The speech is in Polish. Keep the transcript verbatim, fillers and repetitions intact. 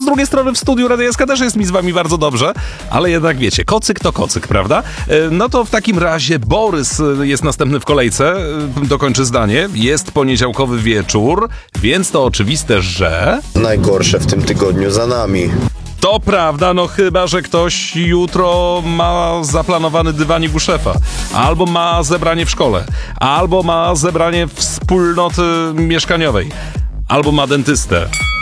drugiej strony w studiu Radia S K też jest mi z wami bardzo dobrze, ale jednak wiecie, kocyk to kocyk, prawda? No to w takim razie Borys jest następny w kolejce, dokończy zdanie. Jest poniedziałkowy wieczór, więc to oczywiste, że... Najgorsze w tym tygodniu za nami. To prawda, no chyba, że ktoś jutro ma zaplanowany dywanik u szefa, albo ma zebranie w szkole, albo ma zebranie wspólnoty mieszkaniowej, albo ma dentystę.